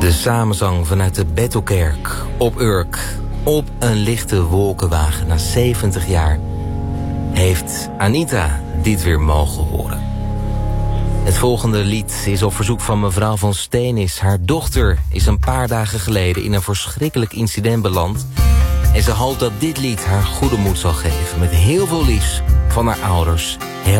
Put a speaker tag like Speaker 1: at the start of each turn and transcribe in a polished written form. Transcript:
Speaker 1: De samenzang vanuit de Bethelkerk op Urk. Op een lichte wolkenwagen na 70 jaar heeft Anita dit weer mogen horen. Het volgende lied is op verzoek van mevrouw van Steenis. Haar dochter is een paar dagen geleden in een verschrikkelijk incident beland. En ze hoopt dat dit lied haar goede moed zal geven. Met heel veel liefs van haar ouders.